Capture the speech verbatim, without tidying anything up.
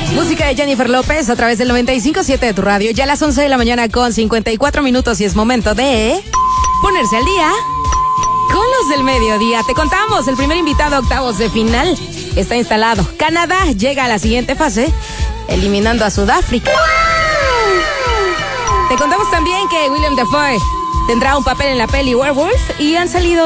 Música de Jennifer López a través del noventa y cinco punto siete de tu radio. Ya a las once de la mañana con cincuenta y cuatro minutos y es momento de ponerse al día con los del mediodía. Te contamos, el primer invitado a octavos de final está instalado. Canadá llega a la siguiente fase, eliminando a Sudáfrica. Te contamos también que William Dafoe tendrá un papel en la peli Werewolf y han salido